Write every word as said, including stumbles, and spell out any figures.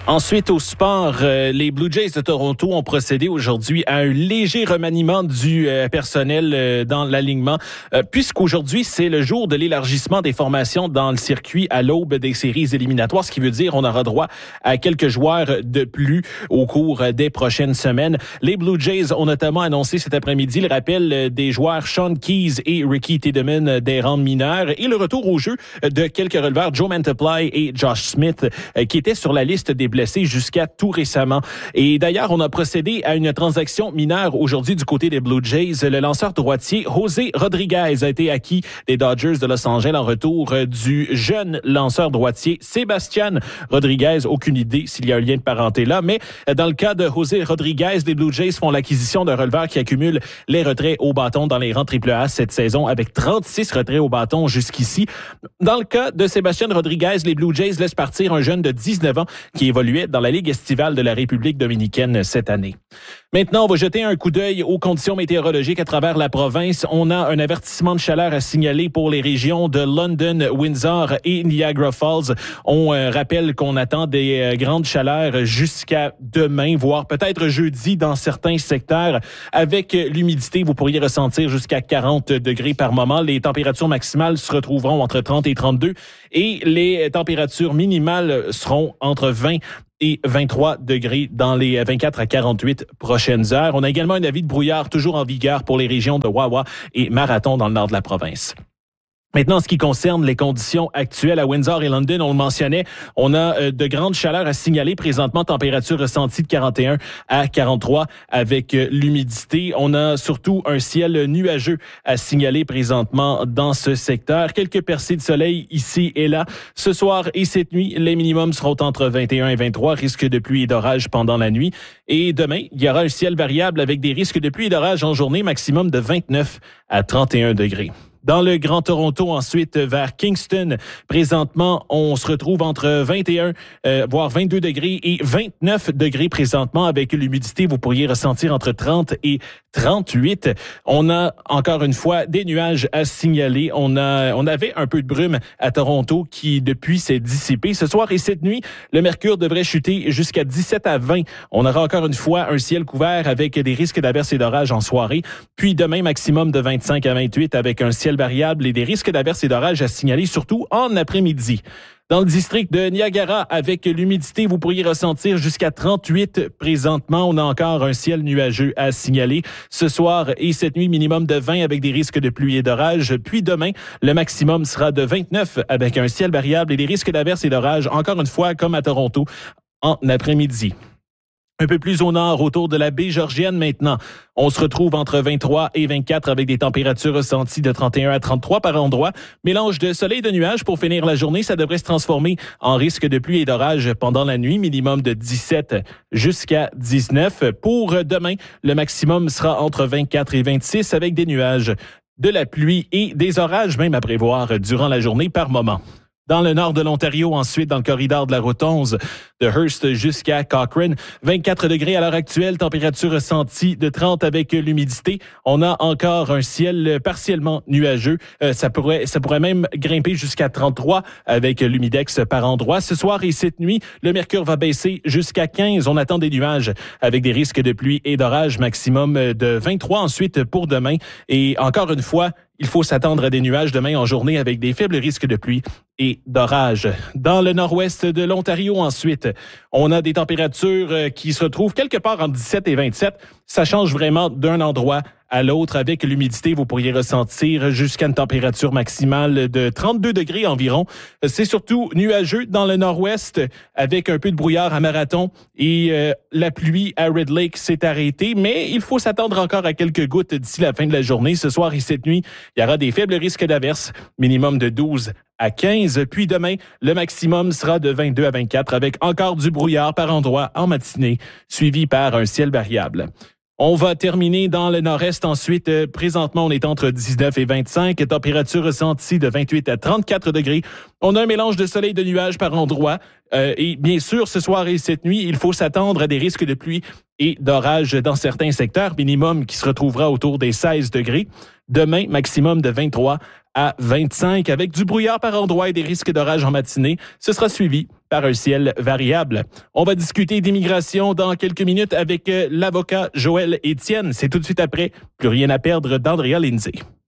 Ensuite, au sport, euh, les Blue Jays de Toronto ont procédé aujourd'hui à un léger remaniement du euh, personnel euh, dans l'alignement, euh, puisqu'aujourd'hui, c'est le jour de l'élargissement des formations dans le circuit à l'aube des séries éliminatoires, ce qui veut dire on aura droit à quelques joueurs de plus au cours des prochaines semaines. Les Blue Jays ont notamment annoncé cet après-midi le rappel des joueurs Sean Keys et Ricky Tiedemann des rangs mineurs et le retour au jeu de quelques releveurs, Joe Mantiply et Josh Smith, euh, qui étaient sur la liste des blessés jusqu'à tout récemment. Et d'ailleurs, on a procédé à une transaction mineure aujourd'hui du côté des Blue Jays. Le lanceur droitier José Rodriguez a été acquis des Dodgers de Los Angeles en retour du jeune lanceur droitier Sebastián Rodriguez. Aucune idée s'il y a un lien de parenté là, mais dans le cas de José Rodriguez, les Blue Jays font l'acquisition d'un releveur qui accumule les retraits au bâton dans les rangs triple A cette saison avec trente-six retraits au bâton jusqu'ici. Dans le cas de Sebastián Rodriguez, les Blue Jays laissent partir un jeune de dix-neuf ans qui évoluait dans la Ligue estivale de la République dominicaine cette année. Maintenant, on va jeter un coup d'œil aux conditions météorologiques à travers la province. On a un avertissement de chaleur à signaler pour les régions de London, Windsor et Niagara Falls. On euh, rappelle qu'on attend des euh, grandes chaleurs jusqu'à demain, voire peut-être jeudi dans certains secteurs. Avec l'humidité, vous pourriez ressentir jusqu'à quarante degrés par moment. Les températures maximales se retrouveront entre trente et trente-deux et les températures minimales seront entre vingt et vingt-trois degrés dans les vingt-quatre à quarante-huit prochaines heures. On a également un avis de brouillard toujours en vigueur pour les régions de Wawa et Marathon dans le nord de la province. Maintenant, en ce qui concerne les conditions actuelles à Windsor et London, on le mentionnait, on a euh, de grandes chaleurs à signaler. Présentement, température ressentie de quarante et un à quarante-trois avec euh, l'humidité. On a surtout un ciel nuageux à signaler présentement dans ce secteur. Quelques percées de soleil ici et là. Ce soir et cette nuit, les minimums seront entre vingt et un et vingt-trois, risque de pluie et d'orage pendant la nuit. Et demain, il y aura un ciel variable avec des risques de pluie et d'orage en journée, maximum de vingt-neuf à trente et un degrés. Dans le Grand Toronto, ensuite, vers Kingston, présentement, on se retrouve entre vingt et un, euh, voire vingt-deux degrés et vingt-neuf degrés présentement. Avec l'humidité, vous pourriez ressentir entre trente et trente-huit. On a, encore une fois, des nuages à signaler. On a, on avait un peu de brume à Toronto qui, depuis, s'est dissipé. Ce soir et cette nuit, le mercure devrait chuter jusqu'à dix-sept à vingt. On aura encore une fois un ciel couvert avec des risques d'averses et d'orages en soirée. Puis demain, maximum de vingt-cinq à vingt-huit avec un ciel variable et des risques d'averses et d'orages à signaler, surtout en après-midi. Dans le district de Niagara, avec l'humidité, vous pourriez ressentir jusqu'à trente-huit présentement. On a encore un ciel nuageux à signaler. Ce soir et cette nuit, minimum de vingt avec des risques de pluie et d'orage. Puis demain, le maximum sera de vingt-neuf avec un ciel variable et des risques d'averses et d'orages, encore une fois, comme à Toronto, en après-midi. Un peu plus au nord, autour de la baie Georgienne maintenant, on se retrouve entre vingt-trois et vingt-quatre avec des températures ressenties de trente et un à trente-trois par endroit. Mélange de soleil et de nuages pour finir la journée, ça devrait se transformer en risque de pluie et d'orage pendant la nuit, minimum de dix-sept jusqu'à dix-neuf. Pour demain, le maximum sera entre vingt-quatre et vingt-six avec des nuages, de la pluie et des orages même à prévoir durant la journée par moment. Dans le nord de l'Ontario, ensuite, dans le corridor de la route onze, de Hearst jusqu'à Cochrane. vingt-quatre degrés à l'heure actuelle, température ressentie de trente avec l'humidité. On a encore un ciel partiellement nuageux. Euh, ça pourrait, ça pourrait même grimper jusqu'à trente-trois avec l'humidex par endroit. Ce soir et cette nuit, le mercure va baisser jusqu'à quinze. On attend des nuages avec des risques de pluie et d'orage, maximum de vingt-trois ensuite pour demain. Et encore une fois, il faut s'attendre à des nuages demain en journée avec des faibles risques de pluie et d'orage. Dans le nord-ouest de l'Ontario, ensuite, on a des températures qui se retrouvent quelque part entre dix-sept et vingt-sept. Ça change vraiment d'un endroit à l'autre. Avec l'humidité, vous pourriez ressentir jusqu'à une température maximale de trente-deux degrés environ. C'est surtout nuageux dans le nord-ouest avec un peu de brouillard à Marathon et euh, la pluie à Red Lake s'est arrêtée, mais il faut s'attendre encore à quelques gouttes d'ici la fin de la journée. Ce soir et cette nuit, il y aura des faibles risques d'averses, minimum de douze à quinze. Puis demain, le maximum sera de vingt-deux à vingt-quatre avec encore du brouillard par endroit en matinée, suivi par un ciel variable. On va terminer dans le nord-est ensuite. Euh, présentement, on est entre dix-neuf et vingt-cinq. Température ressentie de vingt-huit à trente-quatre degrés. On a un mélange de soleil et de nuages par endroit. Euh, et bien sûr, ce soir et cette nuit, il faut s'attendre à des risques de pluie et d'orage dans certains secteurs. Minimum qui se retrouvera autour des seize degrés. Demain, maximum de vingt-trois à vingt-cinq avec du brouillard par endroits et des risques d'orage en matinée. Ce sera suivi par un ciel variable. On va discuter d'immigration dans quelques minutes avec l'avocat Joël Étienne. C'est tout de suite après. Plus rien à perdre d'Andrea Lindsay.